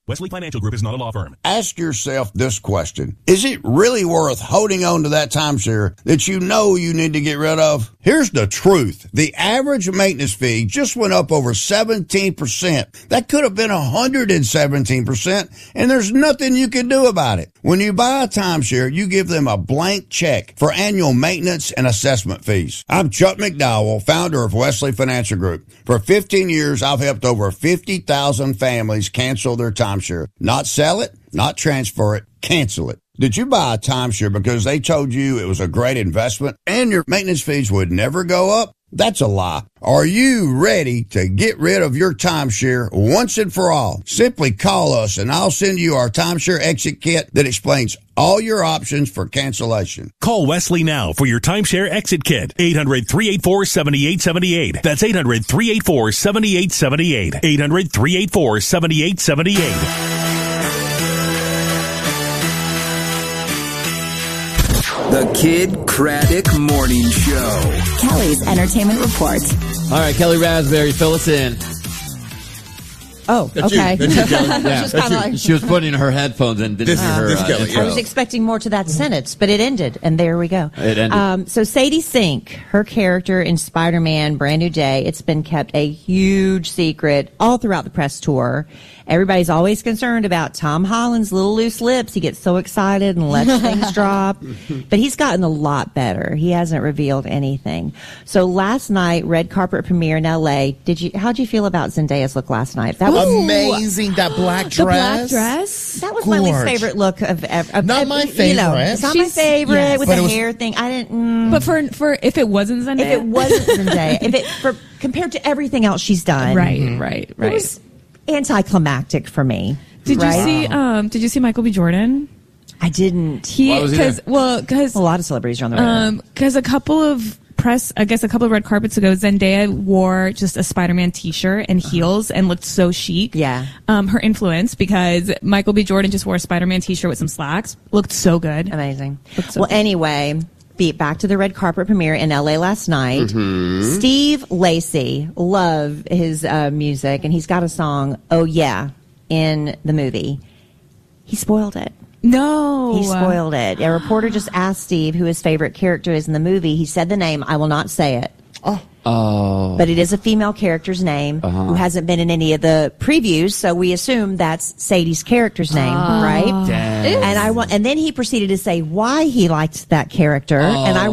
Wesley Financial Group is not a law firm. Ask yourself this question. Is it really worth holding on to that timeshare that you know you need to get rid of? Here's the truth. The average maintenance fee just went up over 17%. That could have been 117%, and there's nothing you can do about it. When you buy a timeshare, you give them a blank check for annual maintenance and assessment fees. I'm Chuck McDowell, founder of Wesley Financial Group. For 15 years, I've helped over 50,000 families cancel their timeshare. Not sell it, not transfer it, cancel it. Did you buy a timeshare because they told you it was a great investment and your maintenance fees would never go up? That's a lie. Are you ready to get rid of your timeshare once and for all? Simply call us and I'll send you our timeshare exit kit that explains all your options for cancellation. Call Wesley now for your timeshare exit kit. 800-384-7878. That's 800-384-7878. 800-384-7878. The Kid Craddock Morning Show. Kelly's Entertainment Report. All right, Kelly Raspberry, fill us in. Oh, That's okay. You. That's you, Kelly. Yeah, Just that's you. like... She was putting in her headphones and didn't hear her. I was expecting more to that sentence, but it ended, and there we go. It ended. So Sadie Sink, her character in Spider-Man Brand New Day, it's been kept a huge secret all throughout the press tour. Everybody's always concerned about Tom Holland's little loose lips. He gets so excited and lets things drop. But he's gotten a lot better. He hasn't revealed anything. So last night, red carpet premiere in L.A. How'd you feel about Zendaya's look last night? That was amazing. That black dress. The black dress. That was my least favorite look of ever. Not my favorite. You know, it's not my favorite with the hair thing. I didn't. But for if it wasn't Zendaya, if it wasn't Zendaya, compared to everything else she's done, right. It was anticlimactic for me. Did you see Michael B. Jordan? I didn't. Because a lot of celebrities are on the radar. Because a couple of red carpets ago, Zendaya wore just a Spider-Man t-shirt and heels and looked so chic. Yeah. Her influence, because Michael B. Jordan just wore a Spider-Man t-shirt with some slacks. Looked so good. Amazing. Anyway, back to the red carpet premiere in LA last night. Steve Lacy, love his music, and he's got a song, Oh Yeah, in the movie. He spoiled it. No. He spoiled it. A reporter just asked Steve who his favorite character is in the movie. He said the name. I will not say it. Oh. But it is a female character's name who hasn't been in any of the previews, so we assume that's Sadie's character's name, right? Damn. And then he proceeded to say why he liked that character, and I